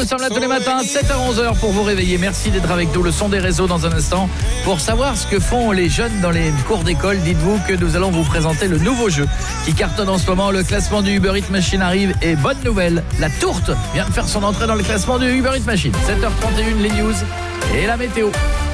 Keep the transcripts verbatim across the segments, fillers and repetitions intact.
nous sommes là tous les matins, sept heures onze heures pour vous réveiller. Merci d'être avec nous. Le son des réseaux dans un instant. Pour savoir ce que font les jeunes dans les cours d'école, dites-vous que nous allons vous présenter le nouveau jeu qui cartonne en ce moment. Le classement du Uber Eats Machine arrive et bonne nouvelle, la tourte vient de faire son entrée dans le classement du Uber Eats Machine. sept heures trente et une, les news et la météo.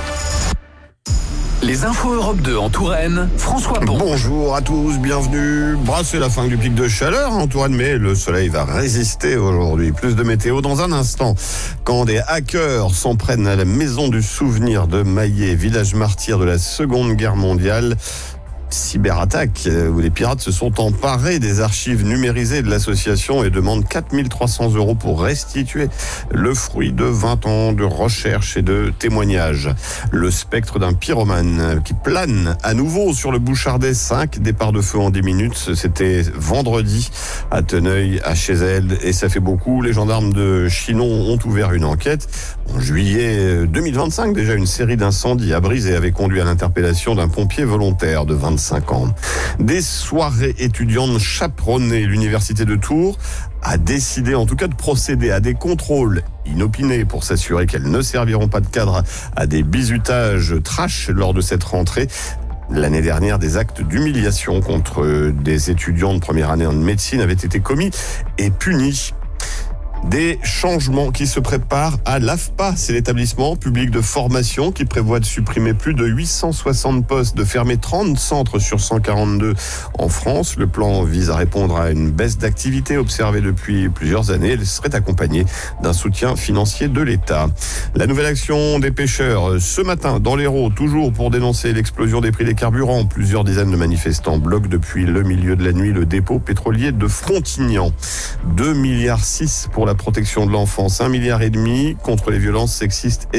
Les infos Europe deux en Touraine, François Pont. Bonjour à tous, bienvenue. Bah, c'est la fin du pic de chaleur en Touraine, mais le soleil va résister aujourd'hui. Plus de météo dans un instant. Quand des hackers s'en prennent à la maison du souvenir de Maillet, village martyr de la Seconde Guerre mondiale, cyberattaque où les pirates se sont emparés des archives numérisées de l'association et demandent quatre mille trois cents euros pour restituer le fruit de vingt ans de recherche et de témoignages. Le spectre d'un pyromane qui plane à nouveau sur le Bouchardais. Cinq départs de feu en dix minutes. C'était vendredi à Teneuil, à Chézelles, et ça fait beaucoup. Les gendarmes de Chinon ont ouvert une enquête. En juillet deux mille vingt-cinq, déjà une série d'incendies à Brisé avait conduit à l'interpellation d'un pompier volontaire de vingt-cinq ans. Des soirées étudiantes chaperonnées. L'université de Tours a décidé en tout cas de procéder à des contrôles inopinés pour s'assurer qu'elles ne serviront pas de cadre à des bizutages trash lors de cette rentrée. L'année dernière, des actes d'humiliation contre des étudiants de première année en médecine avaient été commis et punis. Des changements qui se préparent à l'A F P A. C'est l'établissement public de formation qui prévoit de supprimer plus de huit cent soixante postes, de fermer trente centres sur cent quarante-deux en France. Le plan vise à répondre à une baisse d'activité observée depuis plusieurs années. Elle serait accompagnée d'un soutien financier de l'État. La nouvelle action des pêcheurs ce matin dans l'Hérault, toujours pour dénoncer l'explosion des prix des carburants. Plusieurs dizaines de manifestants bloquent depuis le milieu de la nuit le dépôt pétrolier de Frontignan. deux virgule six milliards pour la protection de l'enfance, un milliard et demi contre les violences sexistes et